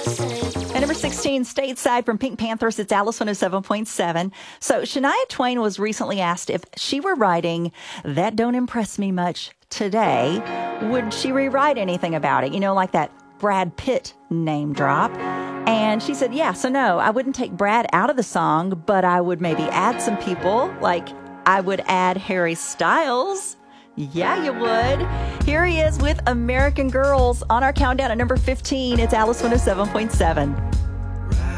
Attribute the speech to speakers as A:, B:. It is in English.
A: And number 16, Stateside from Pink Panthers, it's Alice 107.7. So Shania Twain was recently asked if she were writing That Don't Impress Me Much today, would she rewrite anything about it? You know, like that Brad Pitt name drop. And she said, yeah, so no, I wouldn't take Brad out of the song, but I would maybe add some people, like I would add Harry Styles. Yeah, you would. Here he is with American Girls on our countdown at number 15. It's Alice 107.7.